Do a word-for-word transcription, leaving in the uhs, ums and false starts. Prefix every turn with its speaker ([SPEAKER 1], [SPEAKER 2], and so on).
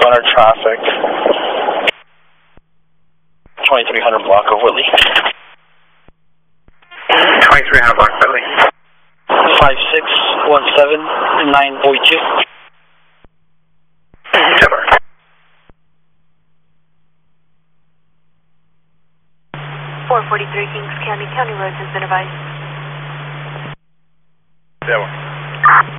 [SPEAKER 1] hundred traffic. twenty-three hundred block of Whitley.
[SPEAKER 2] twenty-three hundred block Whitley.
[SPEAKER 1] five six one seven nine four two.
[SPEAKER 2] Timber.
[SPEAKER 3] four forty-three Kings County, County Roads has been advised.
[SPEAKER 2] That one.